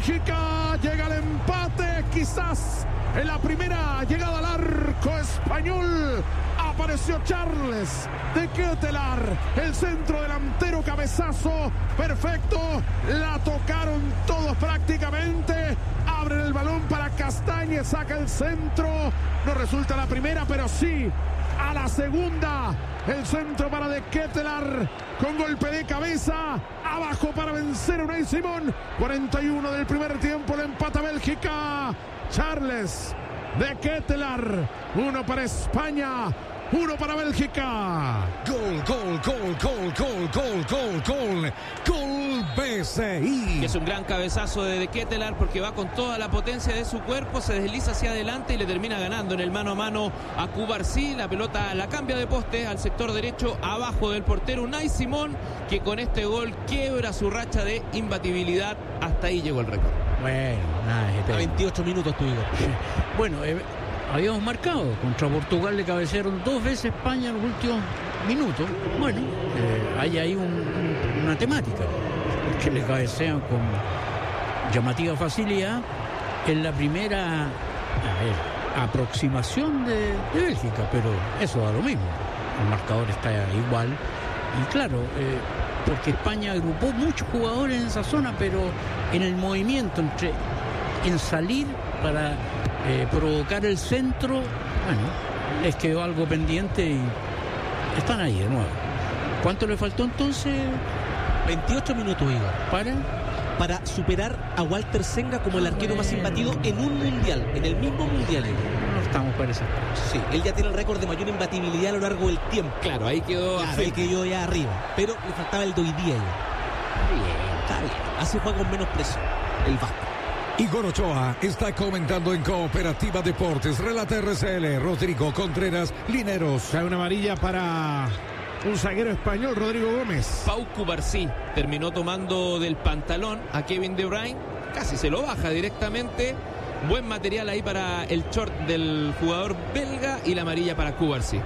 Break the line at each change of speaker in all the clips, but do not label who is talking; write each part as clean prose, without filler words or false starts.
Bélgica. Llega el empate, quizás en la primera llegada al arco español. Apareció Charles de Ketelaar, el centro delantero, cabezazo perfecto. La tocaron todos prácticamente. Abren el balón para Castañez, saca el centro. No resulta la primera, pero sí a la segunda. El centro para de Ketelaar con golpe de cabeza. Abajo para vencer a Unai Simón. 41 del primer tiempo, le empata Bélgica. Charles de Ketelaar. 1 para España, 1 para Bélgica.
Gol BCI.
Es un gran cabezazo de Ketelaar porque va con toda la potencia de su cuerpo, se desliza hacia adelante y le termina ganando en el mano a mano a Cubarsí. La pelota la cambia de poste al sector derecho, abajo del portero Unai Simón, que con este gol quiebra su racha de imbatibilidad. Hasta ahí llegó el récord.
Bueno, nada,
A 28 minutos tu Igor.
Bueno, habíamos marcado. Contra Portugal le cabecearon 2 veces España en los últimos minutos. Bueno, hay ahí una temática. Que le cabecean con llamativa facilidad en la primera aproximación de Bélgica, pero eso da lo mismo. El marcador está igual. Y claro, porque España agrupó muchos jugadores en esa zona, pero en el movimiento en salir para provocar el centro, bueno, les quedó algo pendiente y están ahí de nuevo. ¿Cuánto le faltó entonces?
28 minutos, Igor. Para superar a Walter Senga como el arquero más imbatido en un mundial, en el mismo mundial.
No estamos para esas cosas.
Sí, él ya tiene el récord de mayor imbatibilidad a lo largo del tiempo.
Claro, ahí quedó.
Claro, ahí quedó ya arriba. Pero le faltaba el de hoy día ya. Está bien. Así juega con menos presión el Vasco.
Igor Ochoa está comentando en Cooperativa Deportes. Relata RCL, Rodrigo Contreras Lineros.
Cae una amarilla para un zaguero español, Rodrigo Gómez.
Pau Cubarsí terminó tomando del pantalón a Kevin De Bruyne, casi se lo baja directamente. Buen material ahí para el short del jugador belga y la amarilla para Cubarsí.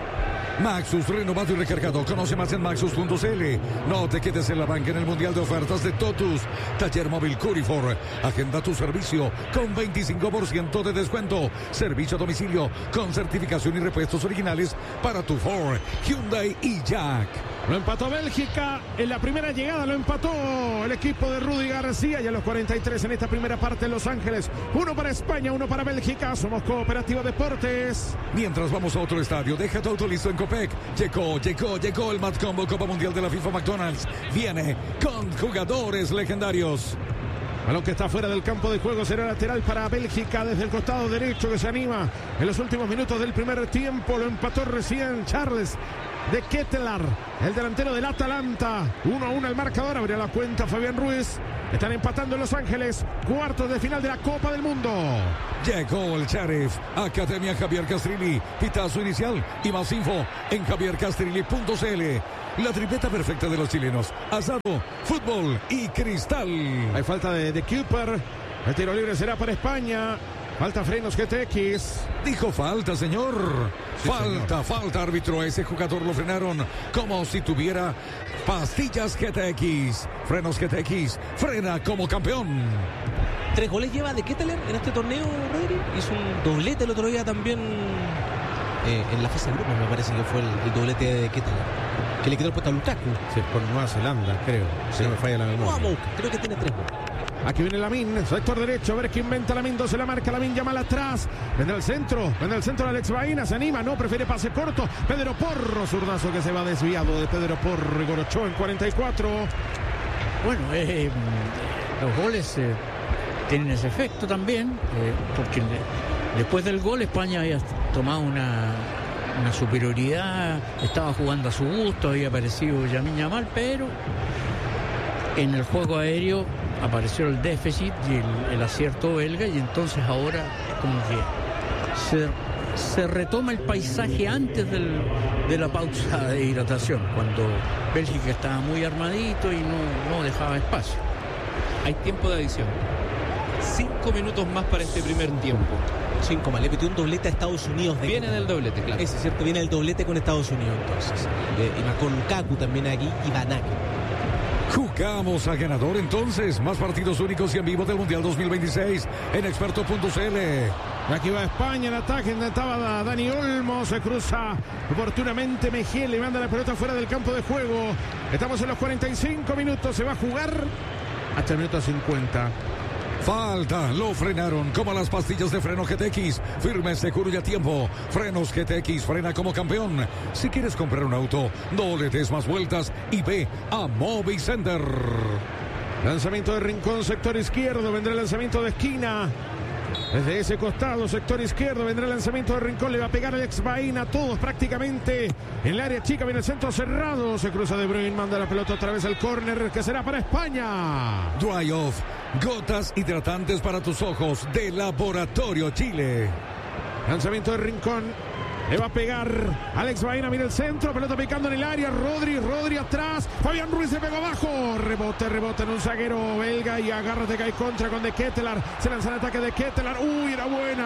Maxus, renovado y recargado. Conoce más en maxus.cl. No te quedes en la banca en el Mundial de Ofertas de Totus. Taller móvil Curifor. Agenda tu servicio con 25% de descuento. Servicio a domicilio con certificación y repuestos originales para tu Ford, Hyundai y Jack.
Lo empató Bélgica en la primera llegada, lo empató el equipo de Rudy García y a los 43 en esta primera parte en Los Ángeles. 1 para España, 1 para Bélgica. Somos Cooperativa Deportes.
Mientras vamos a otro estadio, deja tu auto listo en Copec. Llegó el Mad Combo Copa Mundial de la FIFA McDonald's. Viene con jugadores legendarios.
Balón que está fuera del campo de juego, será lateral para Bélgica desde el costado derecho, que se anima en los últimos minutos del primer tiempo. Lo empató recién Charles de Ketelaar, el delantero del Atalanta. 1-1 el marcador, abrió la cuenta Fabián Ruiz. Están empatando en Los Ángeles, cuartos de final de la Copa del Mundo.
Llegó el Sheriff, Academia Javier Castrilli, pitazo inicial y más info en javiercastrilli.cl. La tripleta perfecta de los chilenos: asado, fútbol y cristal.
Hay falta de Cooper. El tiro libre será para España. Falta Frenos GTX.
Dijo falta, señor. Sí, falta, árbitro. A ese jugador lo frenaron como si tuviera pastillas GTX. Frenos GTX. Frena como campeón.
3 goles lleva de Ketelaar en este torneo, Rodri. Hizo un doblete el otro día también en la fase de grupos, me parece que fue el doblete de Ketelaar, que le quedó el puesto a Lukaku.
Sí, por Nueva Zelanda, creo. Si no me falla la memoria.
Vamos, creo que tiene 3 goles.
Aquí viene Lamine, sector derecho, a ver qué inventa Lamine, 2 se la marca, Lamine llama atrás, vendrá el centro Alex Baena, se anima, no, prefiere pase corto, Pedro Porro, zurdazo que se va desviado de Pedro Porro, Igor Ochoa en 44.
Bueno, los goles tienen ese efecto también, porque después del gol España había tomado una superioridad, estaba jugando a su gusto, había aparecido Lamine Yamal, pero en el juego aéreo apareció el déficit y el acierto belga, y entonces ahora es como que se retoma el paisaje antes de la pausa de hidratación, cuando Bélgica estaba muy armadito y no dejaba espacio.
Hay tiempo de adición. 5 minutos más para este primer tiempo.
5 más, le metió un doblete a Estados Unidos.
Viene del doblete, claro.
Eso es cierto, viene el doblete con Estados Unidos entonces. Y marcó Lukaku también aquí y Van Aken.
Jugamos a ganador entonces. Más partidos únicos y en vivo del Mundial 2026 en experto.cl.
Aquí va España en ataque, intentaba Dani Olmo, se cruza oportunamente Mejía, le manda la pelota fuera del campo de juego. Estamos en los 45 minutos, se va a jugar hasta el minuto 50.
Falta, lo frenaron como las pastillas de freno GTX. Firme, seguro y a tiempo. Frenos GTX, frena como campeón. Si quieres comprar un auto, no le des más vueltas y ve a Movicenter.
Lanzamiento de rincón, sector izquierdo, vendrá el lanzamiento de esquina. Desde ese costado, sector izquierdo, vendrá el lanzamiento de rincón, le va a pegar Alex Baena, todos prácticamente en el área chica, viene el centro cerrado, se cruza De Bruyne, manda la pelota otra vez al córner, que será para España.
Dry Off, gotas hidratantes para tus ojos, de Laboratorio Chile.
Lanzamiento de rincón, le va a pegar Alex Baena, mira el centro, pelota picando en el área, Rodri atrás, Fabián Ruiz se pegó abajo, rebote en un zaguero belga y agárrate que hay contra con De Ketelaar, se lanza el ataque de Ketelaar, era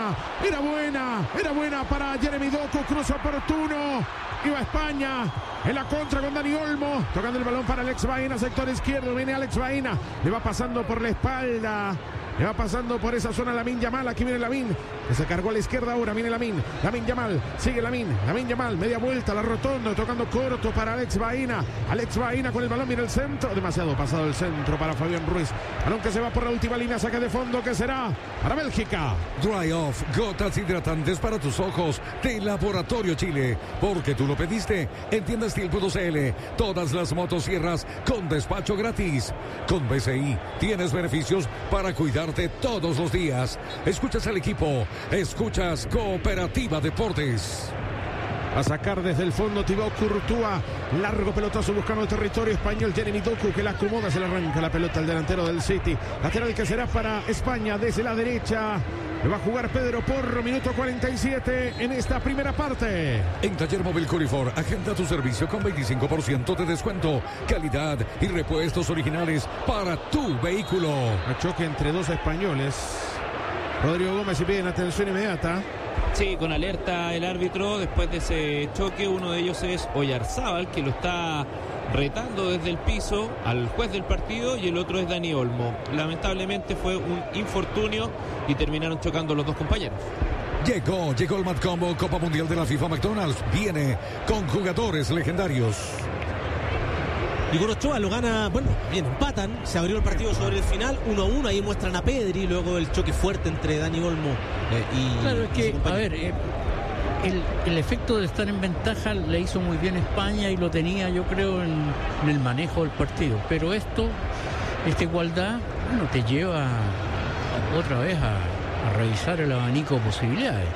buena para Jeremy Doku, cruzo oportuno, iba España en la contra con Dani Olmo, tocando el balón para Alex Baena, sector izquierdo, viene Alex Baena, le va pasando por la espalda. Le va pasando por esa zona Lamine Yamal. Aquí viene Lamine. Que se cargó a la izquierda ahora. Viene Lamine Yamal. Sigue Lamine Yamal. Media vuelta. La rotonda. Tocando corto para Alex Baena. Alex Baena con el balón. Mira el centro. Demasiado pasado el centro para Fabián Ruiz. Balón que se va por la última línea. Saque de fondo que será para Bélgica.
Dry Off, gotas hidratantes para tus ojos, de Laboratorio Chile. Porque tú lo pediste en tiendastil.cl. Todas las motosierras con despacho gratis. Con BCI tienes beneficios para cuidarte todos los días. Escuchas al equipo, escuchas Cooperativa Deportes.
A sacar desde el fondo Thibaut Courtois, largo pelotazo buscando el territorio español. Jeremy Doku que la acomoda, se le arranca la pelota al delantero del City. Lateral que será para España desde la derecha. Le va a jugar Pedro Porro, minuto 47 en esta primera parte.
En Taller Móvil Curifor, agenda tu servicio con 25% de descuento, calidad y repuestos originales para tu vehículo.
A choque entre dos españoles. Rodrigo Gómez y piden atención inmediata.
Sí, con alerta el árbitro después de ese choque. Uno de ellos es Oyarzábal, que lo está retando desde el piso al juez del partido, y el otro es Dani Olmo. Lamentablemente fue un infortunio y terminaron chocando los dos compañeros.
Llegó el Mad Combo Copa Mundial de la FIFA McDonald's. Viene con jugadores legendarios.
Igor Ochoa lo gana, bien, empatan, se abrió el partido sobre el final, 1-1, ahí muestran a Pedri, luego el choque fuerte entre Dani Olmo y...
Claro, es que, a ver, el efecto de estar en ventaja le hizo muy bien España y lo tenía, yo creo, en el manejo del partido, pero esta igualdad, te lleva otra vez a revisar el abanico de posibilidades.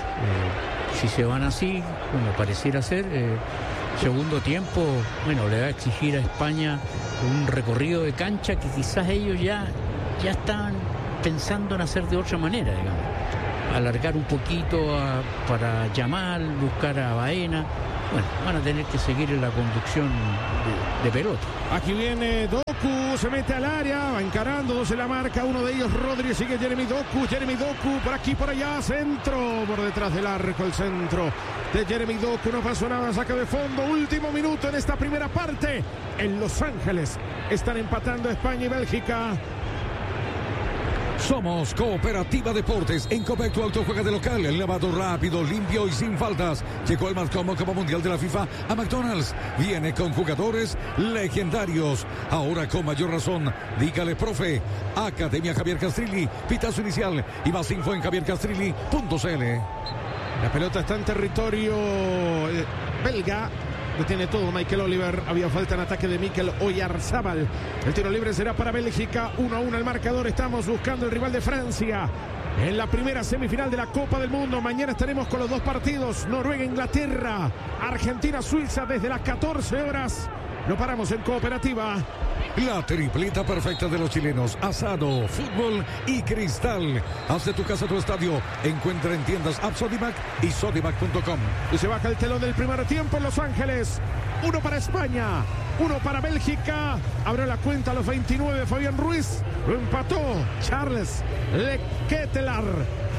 Si se van así, como pareciera ser... segundo tiempo, le va a exigir a España un recorrido de cancha que quizás ellos ya estaban pensando en hacer de otra manera, digamos. Alargar un poquito para Yamal, buscar a Baena. Van a tener que seguir en la conducción de pelota.
Aquí viene Doku, se mete al área, va encarando, dos en la marca, uno de ellos Rodri, sigue Jeremy Doku, por aquí, por allá, centro, por detrás del arco, el centro de Jeremy Doku, no pasó nada, saque de fondo, último minuto en esta primera parte, en Los Ángeles, están empatando España y Bélgica.
Somos Cooperativa Deportes. En Copec tu auto juega de local. El lavado rápido, limpio y sin faltas. Llegó el Mad Combo Copa Mundial de la FIFA a McDonald's. Viene con jugadores legendarios. Ahora con mayor razón. Dígale, profe. Academia Javier Castrilli. Pitazo inicial. Y más info en javiercastrilli.cl.
La pelota está en territorio belga. Detiene todo Michael Oliver. Había falta en ataque de Mikel Oyarzábal. El tiro libre será para Bélgica. 1-1 el marcador. Estamos buscando el rival de Francia en la primera semifinal de la Copa del Mundo. Mañana estaremos con los dos partidos. Noruega-Inglaterra. Argentina-Suiza desde las 14 horas. No paramos en Cooperativa.
La tripleta perfecta de los chilenos. Asado, fútbol y cristal. Haz de tu casa tu estadio. Encuentra en tiendas App Sodimac y Sodimac.com.
Y se baja el telón del primer tiempo en Los Ángeles. 1 para España, 1 para Bélgica. Abrió la cuenta a los 29 Fabián Ruiz. Lo empató Charles Le Ketelaar.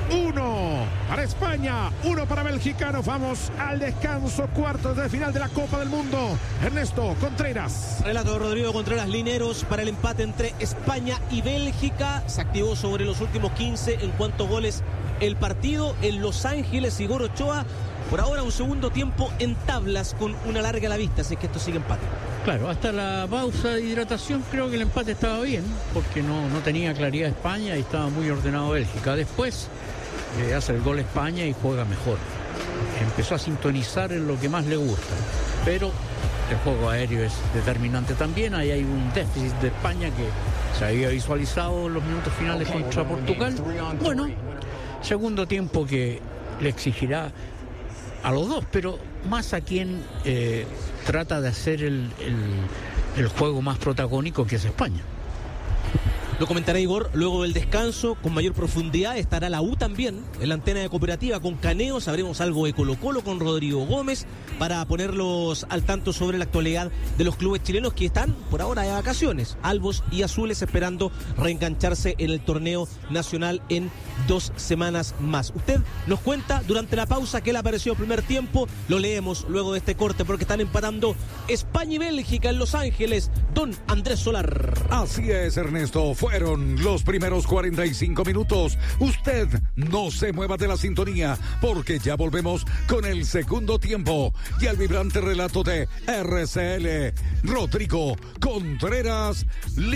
1 para España, 1 para Bélgica. Nos vamos al descanso, cuartos de final de la Copa del Mundo. Ernesto Contreras.
Relato de Rodrigo Contreras Lineros para el empate entre España y Bélgica. Se activó sobre los últimos 15 en cuanto a goles el partido en Los Ángeles. Igor Ochoa, por ahora un segundo tiempo en tablas con una larga a la vista, así que esto sigue empate.
Claro, hasta la pausa de hidratación creo que el empate estaba bien, porque no tenía claridad España y estaba muy ordenado Bélgica. Después hace el gol España y juega mejor. Empezó a sintonizar en lo que más le gusta, pero el juego aéreo es determinante también. Ahí hay un déficit de España que se había visualizado en los minutos finales contra Portugal. Bueno, segundo tiempo que le exigirá a los dos, pero más a quien trata de hacer el juego más protagónico, que es España.
Lo comentará Igor luego del descanso, con mayor profundidad. Estará la U también en la antena de Cooperativa con Caneo. Sabremos algo de Colo-Colo con Rodrigo Gómez para ponerlos al tanto sobre la actualidad de los clubes chilenos que están por ahora de vacaciones, albos y azules, esperando reengancharse en el torneo nacional en 2 semanas más. Usted nos cuenta durante la pausa qué le apareció el primer tiempo. Lo leemos luego de este corte, porque están empatando España y Bélgica en Los Ángeles. Don Andrés Solar.
Así es, Ernesto. Fueron los primeros 45 minutos. Usted no se mueva de la sintonía, porque ya volvemos con el segundo tiempo y el vibrante relato de RCL. Rodrigo Contreras.